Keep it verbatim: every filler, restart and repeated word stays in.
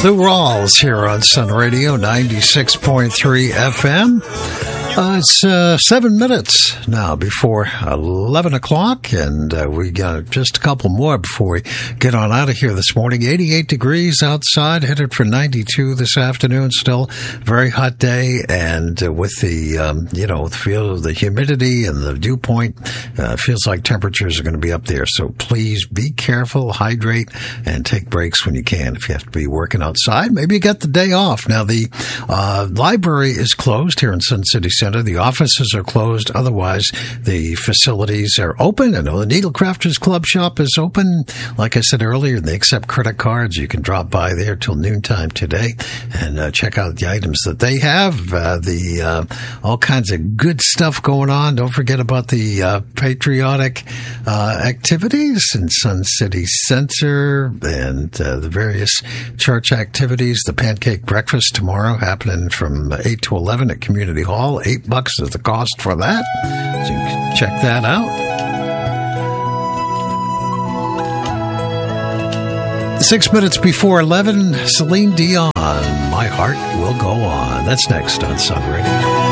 The Rawls here on Sun Radio ninety-six point three F M. Uh, it's uh, seven minutes now before eleven o'clock, and uh, we got just a couple more before we get on out of here this morning. eighty-eight degrees outside, headed for ninety-two this afternoon. Still very hot day, and uh, with the um, you know the feel the humidity and the dew point, uh, feels like temperatures are going to be up there. So please be careful, hydrate, and take breaks when you can. If you have to be working outside, maybe you get the day off. Now the uh, library is closed here in Sun City Center. The offices are closed. Otherwise, the facilities are open. I know the Needlecrafters Club shop is open. Like I said earlier, they accept credit cards. You can drop by there till noontime today and uh, check out the items that they have. Uh, the uh, all kinds of good stuff going on. Don't forget about the uh, patriotic uh, activities in Sun City Center and uh, the various church activities. The pancake breakfast tomorrow happening from eight to eleven at Community Hall. Eight bucks is the cost for that. So you can check that out. Six minutes before eleven, Celine Dion, My Heart Will Go On. That's next on Sun Radio.